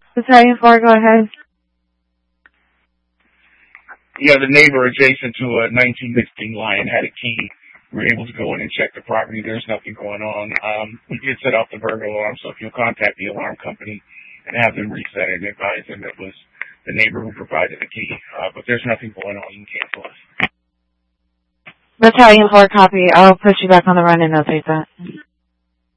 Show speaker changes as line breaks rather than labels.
Battalion 4, go ahead.
Yeah, the neighbor adjacent to a 1916 Lion had a key. We were able to go in and check the property. There's nothing going on. We did set off the burglar alarm, so if you'll contact the alarm company and have them reset it and advise them it was the neighbor who provided the key. But there's nothing going on. You can cancel us.
Battalion 4, copy. I'll put you back on the run and notate that.